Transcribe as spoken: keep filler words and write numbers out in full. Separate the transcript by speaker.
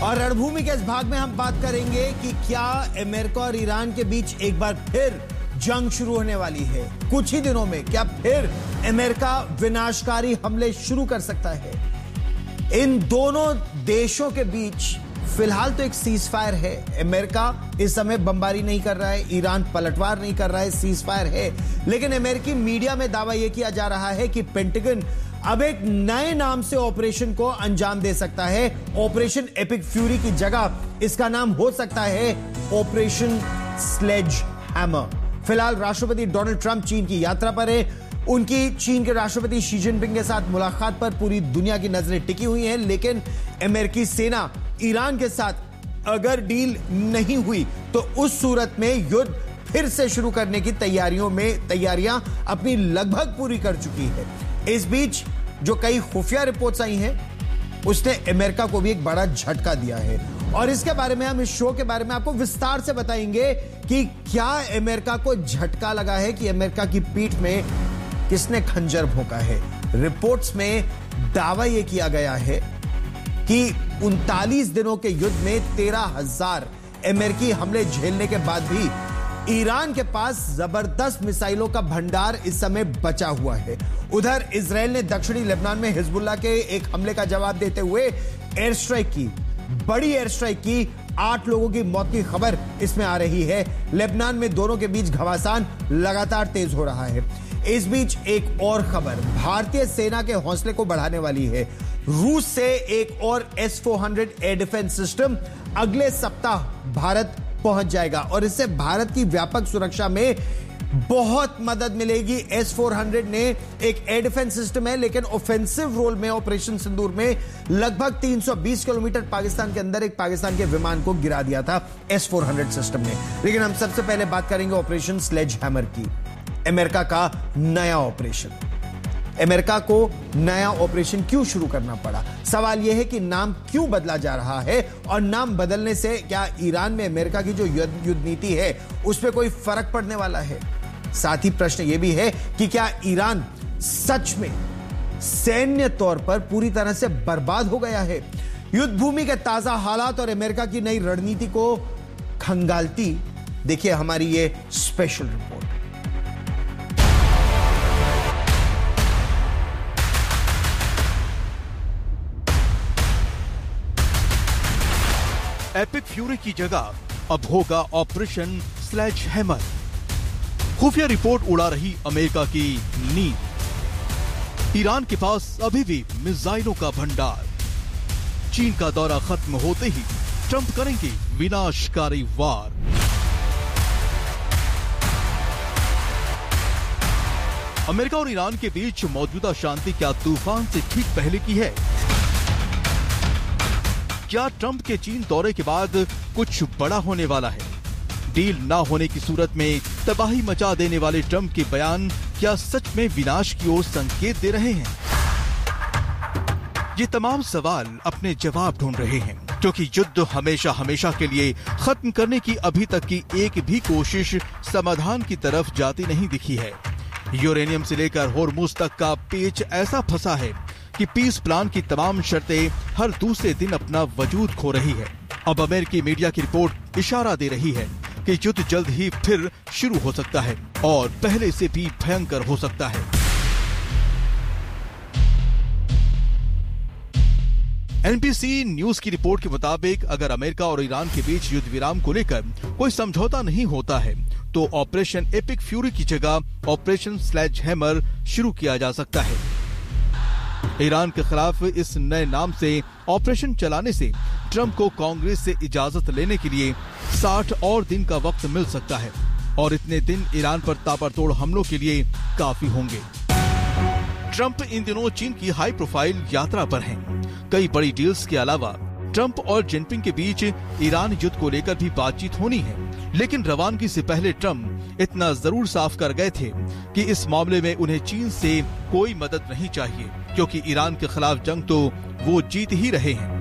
Speaker 1: और रणभूमि के इस भाग में हम बात करेंगे कि क्या अमेरिका और ईरान के बीच एक बार फिर जंग शुरू होने वाली है। कुछ ही दिनों में क्या फिर अमेरिका विनाशकारी हमले शुरू कर सकता है। इन दोनों देशों के बीच फिलहाल तो एक सीज फायर है। अमेरिका इस समय बमबारी नहीं कर रहा है, ईरान पलटवार नहीं कर रहा है, सीज फायर है। लेकिन अमेरिकी मीडिया में दावा यह किया जा रहा है कि पेंटागन अब एक नए नाम से ऑपरेशन को अंजाम दे सकता है। ऑपरेशन एपिक फ्यूरी की जगह इसका नाम हो सकता है ऑपरेशन स्लेज हैमर। फिलहाल राष्ट्रपति डोनाल्ड ट्रंप चीन की यात्रा पर है। उनकी चीन के राष्ट्रपति शी जिनपिंग के साथ मुलाकात पर पूरी दुनिया की नजरें टिकी हुई हैं। लेकिन अमेरिकी सेना ईरान के साथ अगर डील नहीं हुई तो उस सूरत में युद्ध फिर से शुरू करने की तैयारियों में तैयारियां अपनी लगभग पूरी कर चुकी है। इस बीच जो कई खुफिया रिपोर्ट्स आई हैं उसने अमेरिका को भी एक बड़ा झटका दिया है और इसके बारे में हम इस शो के बारे में आपको विस्तार से बताएंगे कि क्या अमेरिका को झटका लगा है, कि अमेरिका की पीठ में किसने खंजर भोंका है। रिपोर्ट्स में दावा यह किया गया है कि उनतालीस दिनों के युद्ध में तेरह हजार अमेरिकी हमले झेलने के बाद भी ईरान के पास जबरदस्त मिसाइलों का भंडार इस समय बचा हुआ है। उधर इजराइल ने दक्षिणी लेबनान में हिजबुल्लाह के एक हमले का जवाब देते हुए एयर स्ट्राइक की, बड़ी एयर स्ट्राइक की। आठ लोगों की मौत की खबर इसमें आ रही है। लेबनान में दोनों के बीच घमासान लगातार तेज हो रहा है। इस बीच एक और खबर भारतीय सेना के हौसले को बढ़ाने वाली है। रूस से एक और S four hundred air defence system अगले सप्ताह भारत पहुंच जाएगा और इससे भारत की व्यापक सुरक्षा में बहुत मदद मिलेगी। एस फोर हंड्रेड ने एक एयर डिफेंस सिस्टम है लेकिन ऑफेंसिव रोल में ऑपरेशन सिंदूर में लगभग तीन सौ बीस किलोमीटर पाकिस्तान के अंदर एक पाकिस्तान के विमान को गिरा दिया था एस फोर हंड्रेड सिस्टम ने। लेकिन हम सबसे पहले बात करेंगे ऑपरेशन स्लेज हैमर की, अमेरिका का नया ऑपरेशन। अमेरिका को नया ऑपरेशन क्यों शुरू करना पड़ा? सवाल यह है कि नाम क्यों बदला जा रहा है और नाम बदलने से क्या ईरान में अमेरिका की जो युद्ध नीति है उस पर कोई फर्क पड़ने वाला है? साथ ही प्रश्न यह भी है कि क्या ईरान सच में सैन्य तौर पर पूरी तरह से बर्बाद हो गया है? युद्ध भूमि के ताजा हालात और अमेरिका की नई रणनीति को खंगालती देखिए हमारी ये स्पेशल रिपोर्ट।
Speaker 2: एपिक फ्यूरी की जगह अब होगा ऑपरेशन स्लेज हैमर। खुफिया रिपोर्ट उड़ा रही अमेरिका की नींद। ईरान के पास अभी भी मिसाइलों का भंडार। चीन का दौरा खत्म होते ही ट्रंप करेंगे विनाशकारी वार। अमेरिका और ईरान के बीच मौजूदा शांति क्या तूफान से ठीक पहले की है? क्या ट्रंप के चीन दौरे के बाद कुछ बड़ा होने वाला है? डील ना होने की सूरत में तबाही मचा देने वाले ट्रंप के बयान क्या सच में विनाश की ओर संकेत दे रहे हैं? ये तमाम सवाल अपने जवाब ढूंढ रहे हैं क्योंकि युद्ध हमेशा हमेशा के लिए खत्म करने की अभी तक की एक भी कोशिश समाधान की तरफ जाती नहीं दिखी है। यूरेनियम से लेकर होर्मुज तक का पेच ऐसा फंसा है कि पीस प्लान की तमाम शर्तें हर दूसरे दिन अपना वजूद खो रही है। अब अमेरिकी मीडिया की रिपोर्ट इशारा दे रही है कि युद्ध जल्द ही फिर शुरू हो सकता है और पहले से भी भयंकर हो सकता है। एनबीसी न्यूज की रिपोर्ट के मुताबिक अगर अमेरिका और ईरान के बीच युद्ध विराम को लेकर कोई समझौता नहीं होता है तो ऑपरेशन एपिक फ्यूरी की जगह ऑपरेशन स्लेज हैमर शुरू किया जा सकता है। ईरान के खिलाफ इस नए नाम से ऑपरेशन चलाने से ट्रंप को कांग्रेस से इजाजत लेने के लिए साठ और दिन का वक्त मिल सकता है और इतने दिन ईरान पर ताबड़तोड़ हमलों के लिए काफी होंगे। ट्रंप इन दिनों चीन की हाई प्रोफाइल यात्रा पर हैं। कई बड़ी डील्स के अलावा ट्रंप और जिनपिंग के बीच ईरान युद्ध को लेकर भी बातचीत होनी है। लेकिन रवानगी से पहले ट्रंप इतना जरूर साफ कर गए थे कि इस मामले में उन्हें चीन से कोई मदद नहीं चाहिए क्योंकि ईरान के खिलाफ जंग तो वो जीत ही रहे हैं।